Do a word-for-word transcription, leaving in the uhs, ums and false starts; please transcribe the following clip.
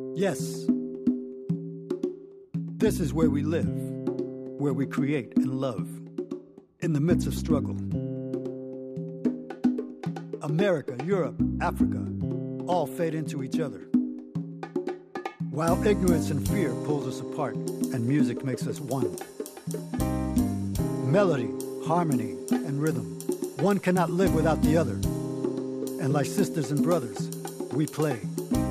Yes. This is where we live, where we create and love, in the midst of struggle. America, Europe, Africa, all fade into each other. While ignorance and fear pulls us apart, and music makes us one. Melody, harmony, and rhythm. One cannot live without the other. And like sisters and brothers, we play,